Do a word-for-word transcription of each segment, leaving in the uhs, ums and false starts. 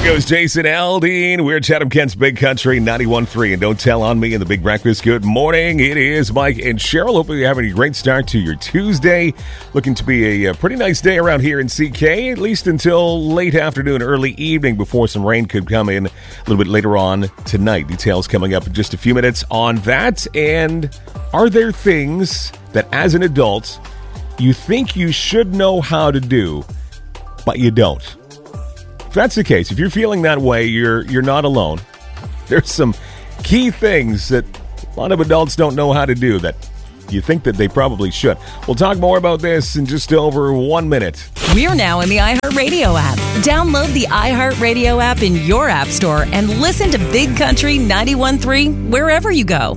There goes Jason Aldean. We're Chatham Kent's Big Country ninety-one point three. And don't tell on me in the Big Breakfast. Good morning. It is Mike and Cheryl. Hopefully you're having a great start to your Tuesday. Looking to be a, a pretty nice day around here in C K, at least until late afternoon, early evening before some rain could come in a little bit later on tonight. Details coming up in just a few minutes on that. And are there things that as an adult you think you should know how to do, but you don't? If that's the case, if you're feeling that way, you're you're not alone. There's some key things that a lot of adults don't know how to do that you think that they probably should. We'll talk more about this in just over one minute. We're now in the iHeartRadio app. Download the iHeartRadio app in your app store and listen to Big Country ninety-one point three wherever you go.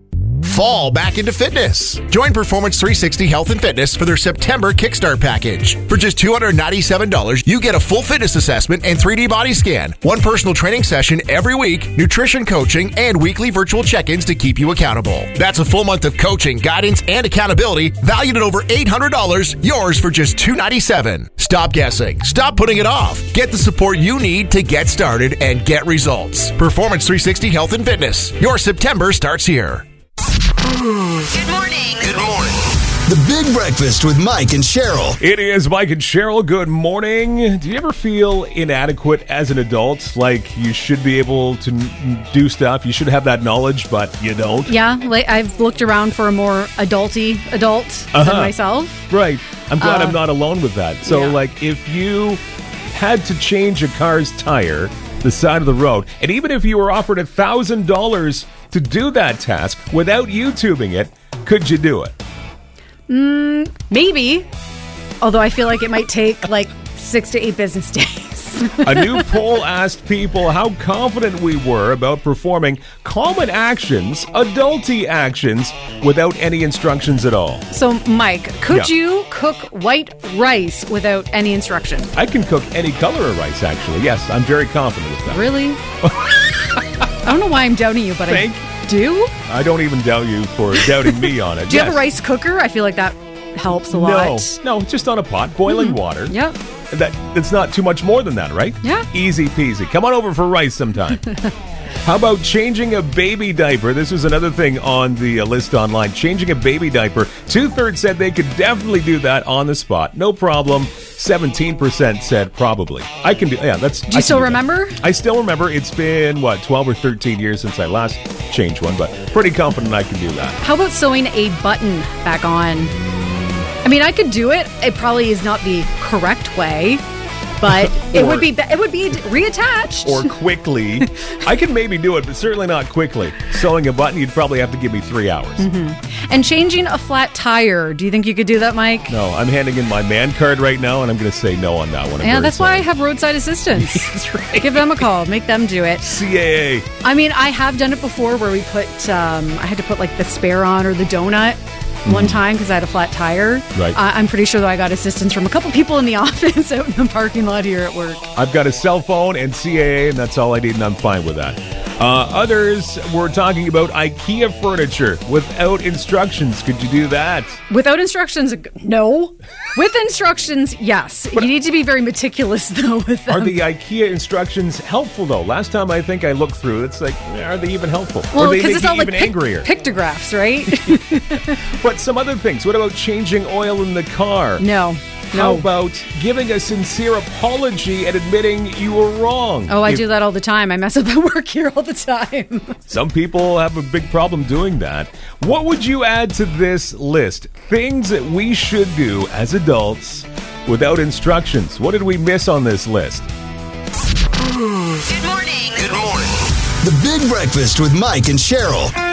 Fall back into fitness. Join Performance three sixty Health and Fitness for their September Kickstart package. For just two hundred ninety-seven dollars, you get a full fitness assessment and three D body scan, one personal training session every week, nutrition coaching, and weekly virtual check-ins to keep you accountable. That's a full month of coaching, guidance, and accountability valued at over eight hundred dollars, yours for just two hundred ninety-seven dollars. Stop guessing. Stop putting it off. Get the support you need to get started and get results. Performance three sixty Health and Fitness. Your September starts here. Good morning. Good morning. The Big Breakfast with Mike and Cheryl. It is Mike and Cheryl. Good morning. Do you ever feel inadequate as an adult? Like you should be able to n- do stuff. You should have that knowledge, but you don't? Yeah, like I've looked around for a more adulty adult Uh-huh. than myself. Right. I'm glad Uh, I'm not alone with that. So, yeah. like, if you had to change a car's tire, the side of the road, and even if you were offered a thousand dollars to do that task without YouTubing it, could you do it? Mm, maybe. Although I feel like it might take like six to eight business days. A new poll asked people how confident we were about performing common actions, adulty actions, without any instructions at all. So, Mike, could Yeah. you cook white rice without any instruction? I can cook any color of rice, actually. Yes, I'm very confident with that. Really? I don't know why I'm doubting you, but Thank- I do. I don't even doubt you for doubting me on it. Do you have Yes. a rice cooker? I feel like that helps a lot. No, no, just on a pot, boiling water. Yep. That It's not too much more than that, right? Yeah. Easy peasy. Come on over for rice sometime. How about changing a baby diaper? This was another thing on the uh, list online. Changing a baby diaper. Two-thirds said they could definitely do that on the spot. No problem. seventeen percent said probably. I can do, yeah, that's... Do you still remember? I still remember. It's been, what, twelve or thirteen years since I last changed one, but pretty confident I can do that. How about sewing a button back on? I mean, I could do it. It probably is not the correct way, but it Or- would be it would be reattached. Or quickly. I can maybe do it, but certainly not quickly. Sewing a button, you'd probably have to give me three hours. And changing a flat tire. Do you think you could do that, Mike? No, I'm handing in my man card right now, and I'm going to say no on that one. I'm Yeah, very that's why I sorry. have roadside assistance. That's right. Give them a call. Make them do it. C A A. I mean, I have done it before where we put, um, I had to put like the spare on or the donut one time because I had a flat tire. Right. I- I'm pretty sure that I got assistance from a couple people in the office out in the parking lot here at work. I've got a cell phone and C A A, and that's all I need, and I'm fine with that. Uh, others were talking about IKEA furniture without instructions. Could you do that? Without instructions, no. With instructions, yes. You need to be very meticulous, though, with them. Are the IKEA instructions helpful, though? Last time I think I looked through, it's like, are they even helpful? well, or they because make it's you all like even pic- angrier? pictographs, right? But some other things. What about changing oil in the car? No. How No. about giving a sincere apology and admitting you were wrong? Oh, I If- do that all the time. I mess up at work here all the time. Some people have a big problem doing that. What would you add to this list? Things that we should do as adults without instructions. What did we miss on this list? Good morning. Good morning. The Big Breakfast with Mike and Cheryl.